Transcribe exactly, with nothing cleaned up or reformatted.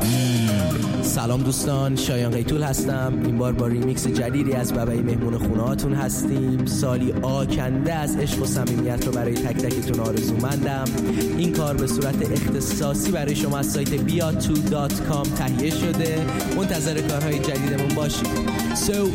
سلام دوستان، شایان قیتول هستم. این بار با ریمیکس جدیدی از بابای مهمون خونه هاتون هستیم. سالی آکنده از عشق و صمیمیت رو برای تک تکتون آرزومندم. این کار به صورت اختصاصی برای شما از سایت بیا تو دات کام تهیه شده. منتظر کارهای جدیدمون باشید. So